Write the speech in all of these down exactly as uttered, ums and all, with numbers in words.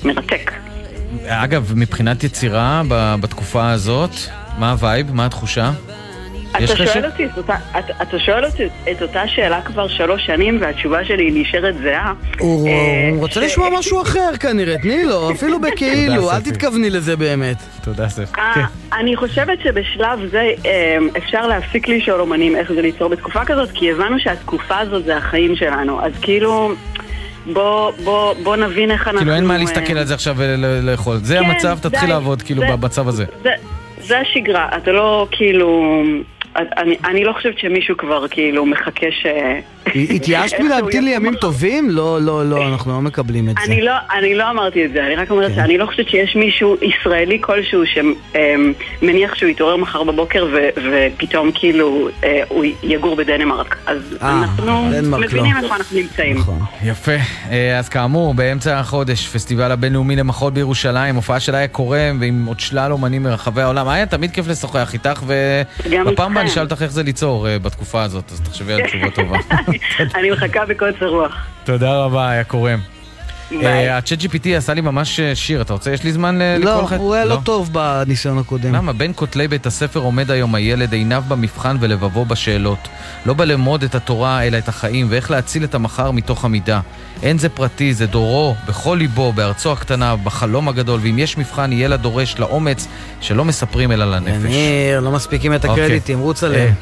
מרתק. אגב, מבחינת יצירה בתקופה הזאת, מה הווייב? מה התחושה? אתה שואל אותי, אתה שואל אותי את אותה שאלה כבר שלוש שנים, והתשובה שלי נשארת זהה. הוא רוצה לשמוע משהו אחר כנראה, תני לו, אפילו בכאילו, אל תתכווני לזה באמת. תודה סף. אני חושבת שבשלב זה אפשר להפסיק לשאול אומנים איך זה ליצור בתקופה כזאת, כי הבנו שהתקופה הזאת זה החיים שלנו, אז כאילו... בוא, בוא, בוא נבין איך אנחנו... כאילו אין מה להסתכל על זה עכשיו ולאכול. זה המצב, תתחיל לעבוד כאילו במצב הזה. זה השגרה, אתה לא כאילו... אני, אני לא חושבת שמישהו כבר כאילו מחכה ש... התייאשת מלהמתין לימים טובים? לא, לא, לא, אנחנו לא מקבלים את זה. אני לא, אני לא אמרתי את זה, אני רק אומרת שאני לא חושבת שיש מישהו ישראלי כלשהו שמניח שהוא יתעורר מחר בבוקר ופתאום כאילו הוא יגור בדנמרק. אז אנחנו מבינים איפה אנחנו נמצאים. יפה. אז כאמור, באמצע החודש, פסטיבל הבינלאומי למחול בירושלים, הופעה של היה קורם ועם עוד שלל אומנים מרחבי העולם. היה תמיד כיף לשוחח איתך, ובפעם הבאה נשאל אותך איך זה ליצור בתקופה הזאת, אז תחשבי על תשובה טובה. אני מחכה בקוצר רוח. תודה רבה, היה קורם. הצ'אט ג'י פי טי עשה לי ממש שיר, אתה רוצה? יש לי זמן לקרוא לך? לא, הוא היה לא טוב בניסיון הקודם. למה? בין כותלי בית הספר עומד היום הילד, עיניו במבחן ולבבו בשאלות. לא בא ללמוד את התורה אלא את החיים, ואיך להציל את המחר מתוך המידה. אין זה פרטי, זה דורו, בכל ליבו, בארצו הקטנה, בחלום הגדול, ואם יש מבחן יהיה לדורש לאומץ שלא מספרים אלא לנפש. יניר, לא מספיקים את הקרדיטים, רוץ עליהם.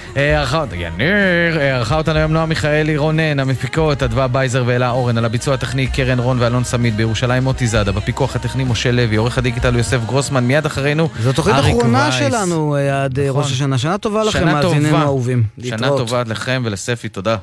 ערכה אותנו היום נועה מיכאלי, רונן, המפיקות, אדווה בייזר ואלה אורן, על הביצוע הטכני קרן רון ואלון סמית, בירושלים מוטי זאדה, בפיקוח הטכני משה לוי, עורך הדיגיטל יוסף גרוסמן, מיד אחרינו זו תוכנית אחרונה שלנו עד ראש השנה. שנה טובה לכם, מאזיננו האהובים. שנה טובה לכם ולספי, תודה.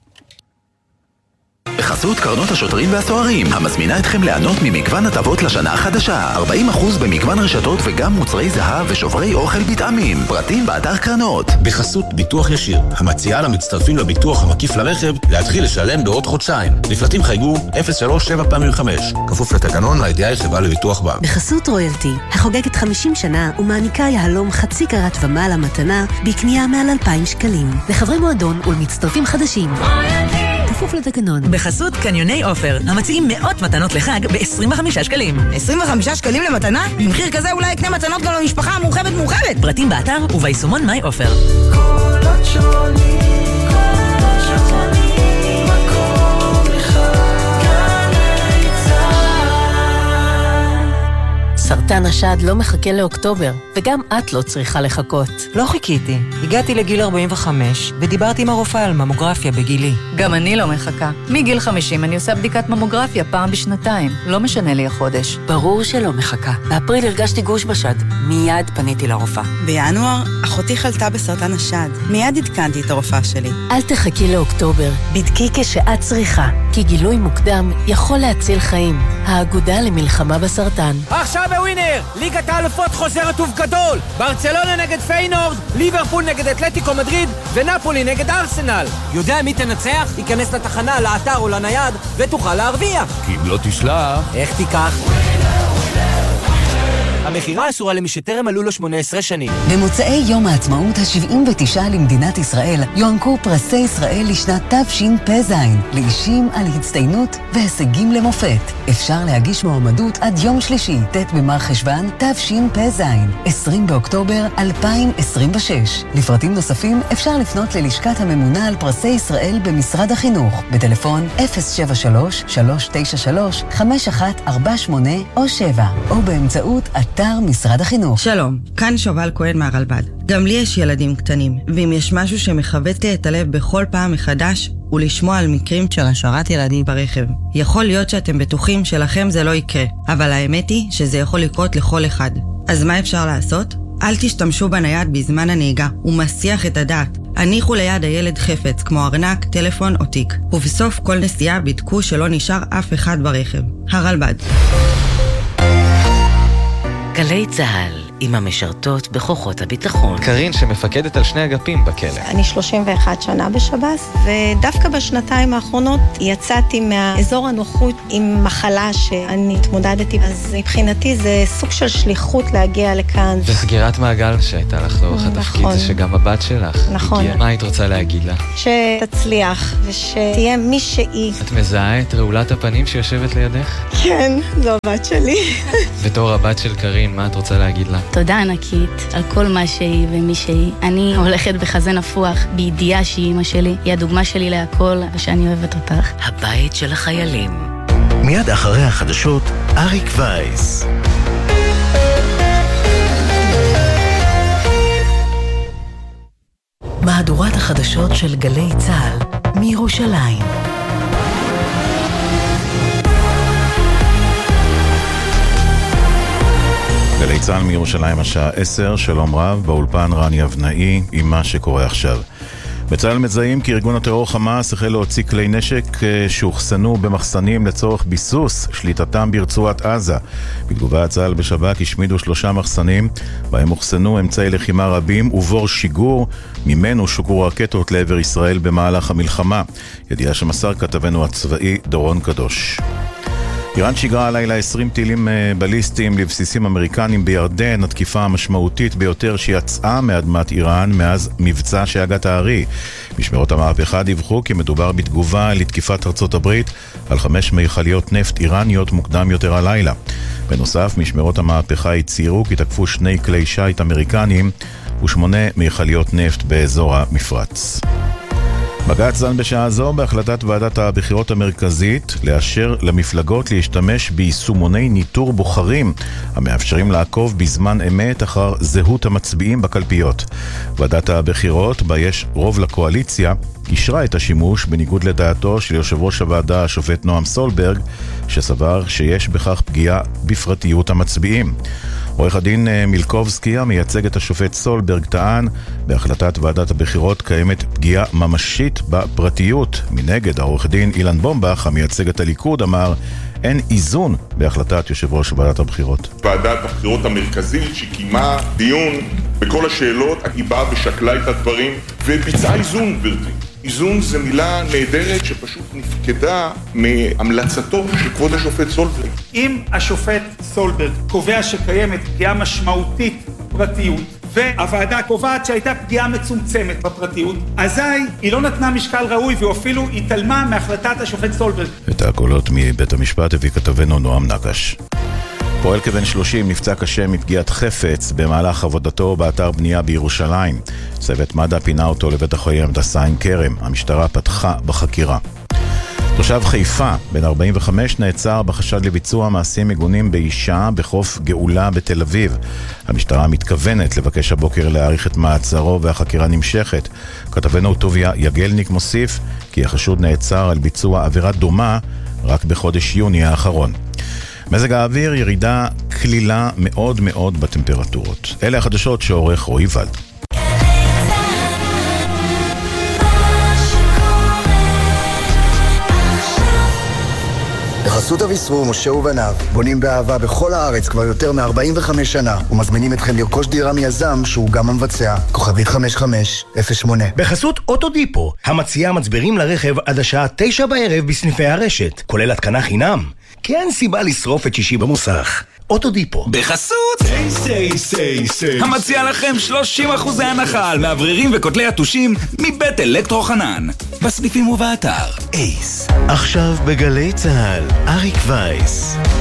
בחסות קרנות השוטרים והסוהרים, המזמינה אתכם ליהנות ממגוון הטבות לשנה החדשה. ארבעים אחוז במגוון רשתות וגם מוצרי זהב ושוברי אוכל בטעמים. פרטים באתר קרנות. בחסות ביטוח ישיר, המציעה למצטרפים לביטוח המקיף לרכב להתחיל לשלם בעוד חודשיים. לפרטים חייגו אפס שלוש שבע פעמים חמש. כפוף לתקנון לידיעה חברה לביטוח בע"מ. בחסות רויאלטי, החוגגת חמישים שנה ומעניקה יהלום חצי קרת ומעלה מתנה בקנייה מעל אלפיים שקלים. לחברי מועדון ולמצטרפים חדשים. כפוף לתקנון. בחסות קניוני אופר, המציעים מאות מתנות לחג ב-עשרים וחמישה שקלים. עשרים וחמישה שקלים למתנה? במחיר כזה אולי יקנה מתנות גם למשפחה המורחבת מורחבת. פרטים באתר וביישומון מיי אופר. קולות שונים, קולות שונים, מקום אחד, גלי צהל. סרטן השד לא מחכה לאוקטובר, וגם את לא צריכה לחכות. לא חיכיתי. הגעתי לגיל ארבעים וחמש, ודיברתי עם הרופאה על ממוגרפיה בגילי. גם אני לא מחכה. מגיל חמישים אני עושה בדיקת ממוגרפיה פעם בשנתיים. לא משנה לי החודש. ברור שלא מחכה. באפריל הרגשתי גוש בשד. מיד פניתי לרופאה. בינואר, אחותי חלתה בסרטן השד. מיד עדכנתי את הרופאה שלי. אל תחכי לאוקטובר. בדקי כשאת צריכה. כי גילוי מוקדם יכול להציל חיים. האגודה למלחמה בסרטן. עכשיו בווינר! ליגת האלופות חוזרת ובגדול! ברצלונה נגד פיינורד, ליברפול נגד אתלטיקו מדריד ונפולי נגד ארסנל. יודע מי תנצח? ייכנס לתחנה, לאתר או לנייד ותוכל להרוויח. כי אם לא תשלח... איך תיקח? המחירה אסורה למי שטרם עלו לו שמונה עשרה שנים. במוצאי יום העצמאות ה-שבעים ותשע למדינת ישראל יוענקו פרסי ישראל לשנת תשפ"ז לאישים על הצטיינות והישגים למופת. אפשר להגיש מועמדות עד יום שלישי, ט' במר חשוון תשפ"ז, עשרים באוקטובר אלפיים עשרים ושש. לפרטים נוספים אפשר לפנות ללשכת הממונה על פרסי ישראל במשרד החינוך בטלפון אפס שבע שלוש שלוש תשע שלוש חמש אחת ארבע שמונה או שבע או באמצעות אתר משרד החינוך. שלום, כאן שובל כהן מהרלב"ד. גם לי יש ילדים קטנים, ואם יש משהו שמחבט לי את הלב בכל פעם מחדש, הוא לשמוע על מקרים של השארת ילדים ברכב. יכול להיות שאתם בטוחים שלכם זה לא יקרה, אבל האמת היא שזה יכול לקרות לכל אחד. אז מה אפשר לעשות? אל תשתמשו בנייד בזמן הנהיגה, הוא מסיח את הדעת. הניחו ליד הילד חפץ כמו ארנק, טלפון או תיק, ובסוף כל נסיעה בדקו שלא נשאר אף אחד ברכב. הרלב"ד. גלי צהל, עם המשרתות בכוחות הביטחון. קרין שמפקדת על שני אגפים בכלא. אני שלושים ואחת שנה בשב"ס, ודווקא בשנתיים האחרונות יצאתי מהאזור הנוחות עם מחלה שאני התמודדתי. אז מבחינתי זה סוג של שליחות להגיע לכאן. וסגירת מעגל שהייתה לך לאורך התפקיד, זה שגם הבת שלך נכון. הגיעה. מה היית רוצה להגיד לה? שתצליח ושתהיה מי שהיא. את מזהה את רעולת הפנים שיושבת לידך? כן, זו הבת שלי. בתור הבת של קרין, מה את רוצה להגיד לה? תודה ענקית על כל מה שהיא ומי שהיא. אני הולכת בחזה נפוח בידיעה שהיא אמא שלי. היא הדוגמה שלי להכל ושאני אוהבת אותך. הבית של החיילים. מיד אחרי החדשות, אריק וייס. מהדורת החדשות של גלי צהל מירושלים. גלי צהל מירושלים השעה עשר, שלום רב, באולפן רני אבנאי עם מה שקורה עכשיו. בצהל מזהים כי ארגון הטרור חמאס החל להוציא כלי נשק שהוחסנו במחסנים לצורך ביסוס שליטתם ברצועת עזה. בתגובה צהל בשב"כ השמידו שלושה מחסנים בהם הוחסנו אמצעי לחימה רבים ובור שיגור ממנו שוגרו רקטות לעבר ישראל במהלך המלחמה. ידיעה שמסר כתבנו הצבאי דורון קדוש. איראן שיגרה הלילה עשרים טילים בליסטיים לבסיסים אמריקנים בירדן, התקיפה המשמעותית ביותר שיצאה מאדמת איראן מאז מבצע שאגת הארי. משמרות המהפכה דיווחו כי מדובר בתגובה לתקיפת ארצות הברית על חמש מיכליות נפט איראניות מוקדם יותר הלילה. בנוסף, משמרות המהפכה הצהירו כי תקפו שני כלי שיט אמריקנים ושמונה מיכליות נפט באזור המפרץ. בג"ץ דן בשעה זו בהחלטת ועדת הבחירות המרכזית לאשר למפלגות להשתמש ביישומוני ניטור בוחרים המאפשרים לעקוב בזמן אמת אחר זהות המצביעים בקלפיות. ועדת הבחירות, בה יש רוב לקואליציה, אישרה את השימוש בניגוד לדעתו של יושב ראש הוועדה השופט נועם סולברג, שסבר שיש בכך פגיעה בפרטיות המצביעים. עורך הדין מילקובסקי, המייצג את השופט סולברג, טען בהחלטת ועדת הבחירות קיימת פגיעה ממשית בפרטיות. מנגד, העורך דין אילן בומבך, המייצג את הליכוד, אמר אין איזון בהחלטת יושב ראש ועדת הבחירות. ועדת הבחירות המרכזית שקיימה דיון בכל השאלות, היא באה ושקלה את הדברים וביצעה איזון, גברתי. איזון זה מילה נהדרת שפשוט נפקדה מהמלצתו של כבוד השופט סולברג. אם השופט סולברג קובע שקיימת פגיעה משמעותית בפרטיות, והוועדה קובעת שהייתה פגיעה מצומצמת בפרטיות, אזי היא לא נתנה משקל ראוי ואפילו התעלמה מהחלטת השופט סולברג. את הקולות מבית המשפט הביא כתבנו נועם נקש. פועל כבן שלושים נפצע קשה מפגיעת חפץ במהלך עבודתו באתר בנייה בירושלים. צוות מד"א פינה אותו לבית החולים הדסה עין כרם. המשטרה פתחה בחקירה. תושב חיפה, בן ארבעים וחמש, נעצר בחשד לביצוע מעשים מגונים באישה בחוף גאולה בתל אביב. המשטרה מתכוונת לבקש הבוקר להאריך את מעצרו והחקירה נמשכת. כתבנו טוביה יגלניק מוסיף כי החשוד נעצר על ביצוע עבירה דומה רק בחודש יוני האחרון. מזג האוויר, ירידה כלילה מאוד מאוד בטמפרטורות. אלה החדשות שעורך רועי ולד. בחסות אביסרור, משה ובניו, בונים באהבה בכל הארץ כבר יותר מ-ארבעים וחמש שנה, ומזמינים אתכם לרכוש דירה מיזם שהוא גם המבצע. כוכבית חמש חמש אפס שמונה. בחסות אוטודיפו, המציעה מצברים לרכב עד השעה תשע בערב בסניפי הרשת, כולל התקנה חינם. כי אין סיבה לשרוף את שישי במוסך. אוטודיפו. בחסות סי סי סי סי המציע לכם שלושים אחוז הנחה על מאווררים וכותלי יתושים מבית אלקטרו חנן בסניפים ובאתר אייס. עכשיו בגלי צהל, אריק וייס.